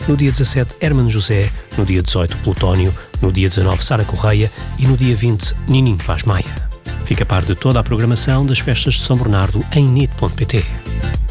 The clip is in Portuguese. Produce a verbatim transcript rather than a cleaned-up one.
no dia dezassete, Hermano José, no dia dezoito, Plutónio, no dia dezanove, Sara Correia e no dia vinte, Nininho Vaz Maia. Fica a par de toda a programação das festas de São Bernardo em nit ponto pt.